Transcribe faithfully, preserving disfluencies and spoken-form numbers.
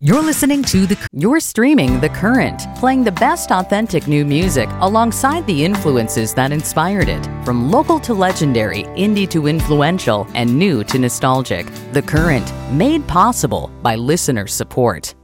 You're listening to the, you're streaming The Current, playing the best authentic new music alongside the influences that inspired it. From local to legendary, indie to influential, and new to nostalgic. The Current, made possible by listener support.